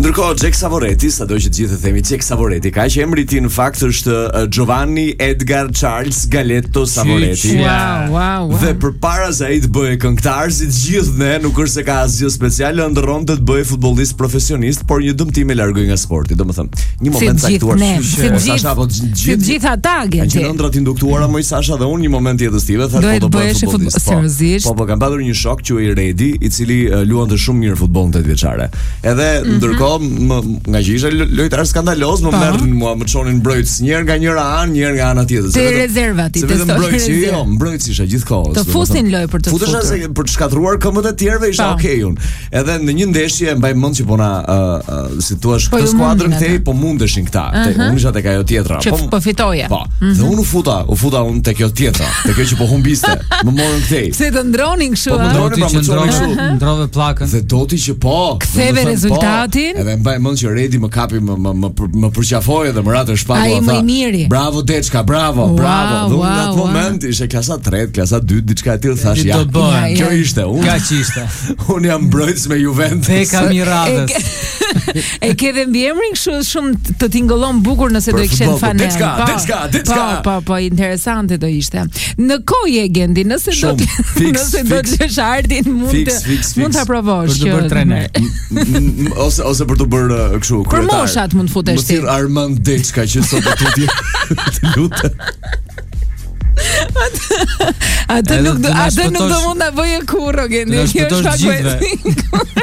Ndërkohë Jack Savoreti, sado që të gjithë e themi Jack Savoreti, ka që emri i tij në fakt është Giovanni Edgar Charles Galetto Savoreti. Wow. Dhe përpara se ai të bëhej këngëtar, si të gjithë ne, nuk është se ka asgjë speciale, ëndrronte të bëhej futbollist profesionist, por një dëmtim e largoi nga sporti, domethënë, një moment caktuar. Si të gjithë ata Kanë qenë ëndrat induktuara më Sasha dhe unë një moment jetës time, thashë po do bëj futbollist. Seriozisht. Po kam padur një shok quhej Redi, i cili luante shumë mirë futboll në 8 vjeçare. Edhe ndërkohë nga që isha lojtar skandaloz, më merrin mua, më çonin mbrojtës, njëherë nga njëra anë, njëherë nga ana tjetër. Te rezervat i testonin. Jo, mbrojtës isha gjithkohë. Të fusin lojë për të futur. Futesha se për të shkatruar këmbët e tjerëve isha okay unë. Edhe në një ndeshje mbaj mend që puna si thua këtë skuadrën kthej, po mundeshin këta. Unë isha tek ajo tjetra. Po fitoja. Po. Dhe unë u futa unë tek ajo tjetra, tek ajo që po humbiste. Më morën kthej. Se të ndronin kështu. Po më ndronin, pra më çonin kështu. Ndrove pllakën. Dhe doti që po. Ktheve rezultatin. Edhe mbaj mend që Redi më kapi më përqafoi dhe më ratë shpatula tha. Ai më i miri. Bravo Deçka, bravo. Dhe unë në atë moment ishte klasa 3, klasa 2, diçka e tillë, thash ja. Kjo ishte unë. Kaq ishte. Unë jam mbrojtës me Juventus. Beka Miradës. E ke dhe mbiemrin kështu shumë të tingëllon bukur nëse do i kishen fanë. Deçka. Po, interesante do ishte. Në kohë Gendi, nëse do të lësh Ardin mund ta provosh që për trener. Ose për të bërë kështu kryetar. Për moshat mund të futesh ti. Më thirr Armand Deçka që sot do tutje. Të lutem. Atë nuk do mund ta bëjë kurrë Gendi. Kjo është paguajtësi.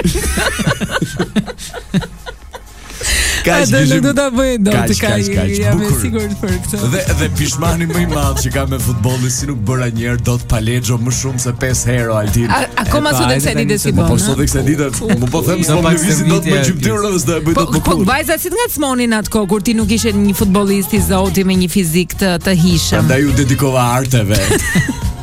Nuk do ta bëj dot jam e sigurt për këtë. Dhe pishmani më i madh që ka me futbollin si nuk bëra një herë dot Paleggio më shumë se 5 herë Altin. Akoma sot e kësaj dite si bën. Po sot e kësaj dite, më po them se më vizit dot me gjymtyrë dhe s'do e bëj dot më kurrë. Po vajza si të ngacmonin atko kur ti nuk ishe një futbollist i zoti me një fizik të hishëm. Prandaj u dedikova arteve.